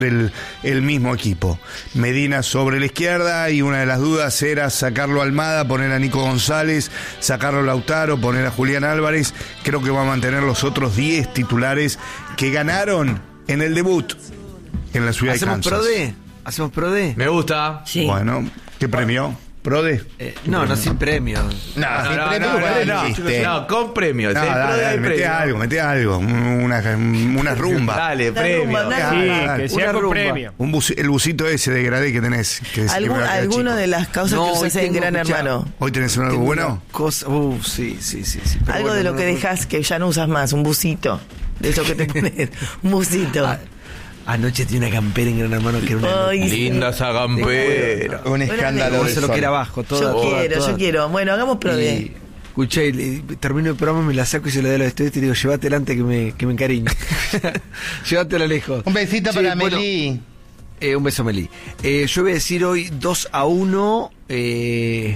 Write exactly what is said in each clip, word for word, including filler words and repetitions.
El, el mismo equipo. Medina sobre la izquierda y una de las dudas era sacarlo a Almada, poner a Nico González, sacarlo a Lautaro, poner a Julián Álvarez. Creo que va a mantener los otros diez titulares que ganaron en el debut en la ciudad de Kansas. ¿Hacemos pro D? ¿Hacemos pro D? Me gusta. Sí. Bueno, ¿qué premio? ¿Prode? Eh, no, no, sin premio. No, No, sin no, premio, no, bueno, no, existe. no, con premio. No, El dale, pro de dale, premio. meté algo, meté algo, una, una rumba. Dale, Una premio. rumba, una Dale, Sí, dale. que sea Una con rumba. premio. Un buci- el busito ese de Gradé que tenés. Que es- que ¿Algún, me va a quedar ¿Alguno chico. de las causas No, que hoy usás en tengo Gran escuchado. Hermano? ¿Hoy tenés algo Tengo bueno? una Cosa, uh, sí, sí, sí. sí. Pero Algo bueno, de lo no, que no, dejas que ya no usas más, un busito. De eso que te pones, un busito. Ah, anoche tenía una campera en Gran Hermano que era una... Ay, sí. Linda esa campera. Un escándalo Todo del eso lo que sol. era abajo. Toda, Yo toda, quiero, toda. yo quiero. Bueno, hagamos pro Y de. escuché, y le- termino el programa, me la saco y se la doy a los estudiantes y digo, llévatela antes que me, que me encariñe. Llévatela lejos. Un besito Sí, para bueno, Meli. Eh, un beso, Meli. Eh, yo voy a decir hoy dos a uno. Eh,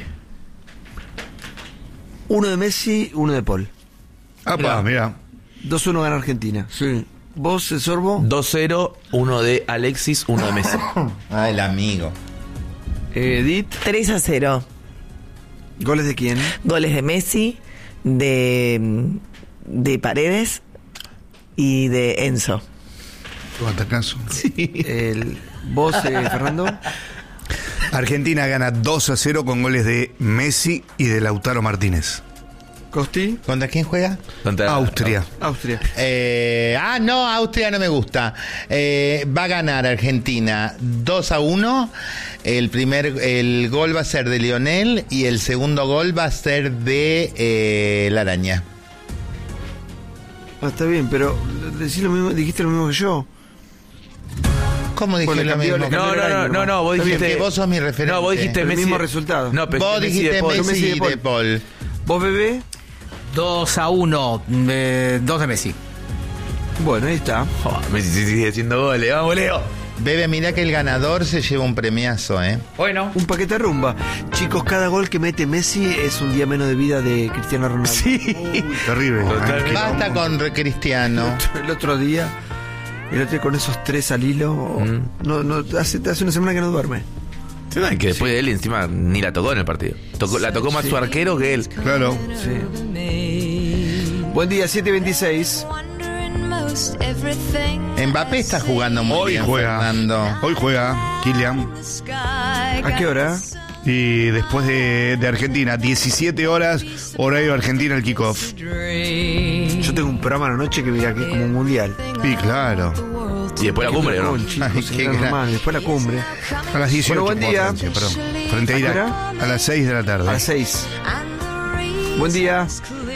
uno de Messi, uno de Paul. Apa, mira. dos uno gana Argentina. Sí. ¿Vos, el Sorbo? dos cero, uno de Alexis, uno de Messi. Ah, el amigo. Eh, Edith. tres a cero. ¿Goles de quién? Goles de Messi, de, de Paredes y de Enzo. Tu atacazo. El, ¿Vos, eh, Fernando? Argentina gana dos a cero con goles de Messi y de Lautaro Martínez. ¿Costi? ¿Contra quién juega? Contra- Austria. Austria. Eh, ah, no, Austria no me gusta. Eh, va a ganar Argentina dos a uno. El primer el gol va a ser de Lionel y el segundo gol va a ser de eh, La Araña. Ah, está bien, pero decís lo mismo, dijiste lo mismo que yo. ¿Cómo dije Bueno, lo cambió, mismo? le No, cambió no, el no, año, no, no, vos Está bien, dijiste. que vos sos mi referente. No, vos dijiste El Messi. mismo resultado. No, pero Vos Messi de dijiste Paul. Messi, Messi de y Paul. de Paul. ¿Vos, bebé? dos a uno, eh, dos de Messi. Bueno, ahí está. Oh, Messi sigue haciendo goles. Vamos, Leo. Bebe, mirá que el ganador se lleva un premiazo, ¿eh? Bueno. Un paquete rumba. Chicos, cada gol que mete Messi es un día menos de vida de Cristiano Ronaldo. Sí. Terrible. Total. Basta con re- Cristiano. El otro día, el otro día con esos tres al hilo, Mm. no, no, hace, hace una semana que no duerme. Que después de él encima ni la tocó en el partido. Tocó- la tocó más su arquero que él. Claro. Sí. Buen día, siete veintiséis. Mbappé está jugando muy Hoy bien, juega. Fernando. Hoy juega Kylian. ¿A qué hora? Y después de, de Argentina, diecisiete horas, horario Argentina, el kickoff. Yo tengo un programa a la noche que mira que es como un mundial. Y claro, Y después la cumbre, ¿no? Con chicos, Ay, en qué Gran gran- Hermano, después la cumbre. a las dieciocho. Bueno, buen día. Francia, perdón. Frente a ¿A qué Irak, hora? a las seis de la tarde. A las seis. Buen día.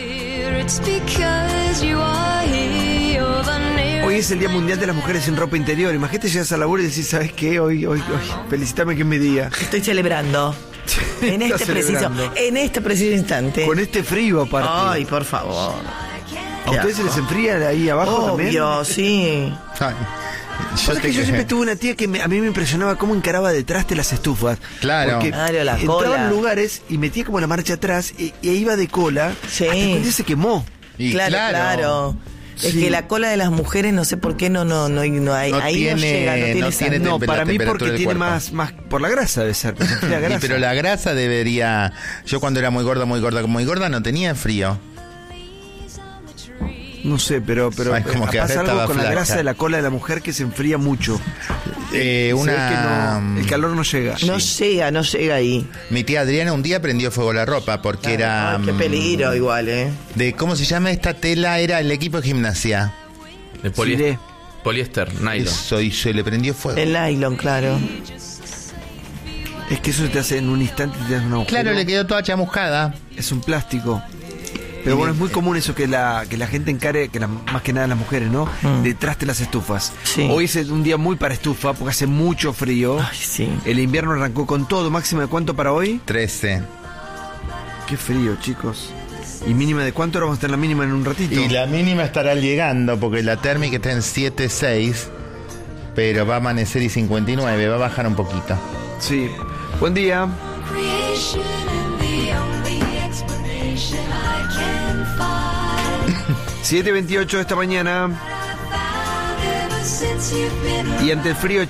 Hoy es el Día Mundial de las Mujeres sin Ropa Interior. Imagínate, llegas al laburo y decís, ¿sabes qué? Hoy, hoy, hoy, felicítame que es mi día. Estoy celebrando. En Estás este preciso, celebrando. en este preciso instante. Con este frío aparte. Ay, por favor. ¿A ustedes se les enfría de ahí abajo también? Obvio, sí. Ay, ¿Sabes que yo siempre tuve una tía que me- a mí me impresionaba cómo encaraba detrás de las estufas? Claro. Porque Claro, la entraba cola. en lugares y metía como la marcha atrás y, y iba de cola. Sí. Hasta que un día se quemó. Y claro, claro. Es Sí. que la cola de las mujeres, no sé por qué, no, no, no, no hay, No ahí tiene- no llega, no tiene no sal. tiene No, tem- para la mí temperatura porque del tiene cuerpo. más, más... Por la grasa debe ser. porque tiene Y, grasa. pero la grasa debería... Yo cuando era muy gorda, muy gorda, muy gorda, no tenía frío. No sé, pero, pero Ay, como que pasa ahora algo estaba con la flaca. grasa de la cola de la mujer que se enfría mucho. Eh, Se ve una... que no- el calor no llega. No llega, no llega ahí. Mi tía Adriana un día prendió fuego a la ropa porque era... Ay, qué mm, peligro igual, ¿eh? De, ¿cómo se llama esta tela? Era el equipo de gimnasia. De Siré. poliéster. Poliéster, nylon. Eso, y se le prendió fuego. El nylon, claro. Es que eso te hace en un instante te hace un agujero. Claro, le quedó toda chamuscada. Es un plástico. Pero bueno, es muy común eso que la, que la gente encare, que la- más que nada las mujeres, ¿no? Mm. Detrás de las estufas. Sí. Hoy es un día muy para estufa porque hace mucho frío. Ay, sí. El invierno arrancó con todo. ¿Máxima de cuánto para hoy? trece. Qué frío, chicos. ¿Y mínima de cuánto? Ahora vamos a estar en la mínima en un ratito. Y la mínima estará llegando porque la térmica está en siete seis. Pero va a amanecer y cincuenta y nueve. Va a bajar un poquito. Sí. Buen día. siete veintiocho esta mañana. Y ante el frío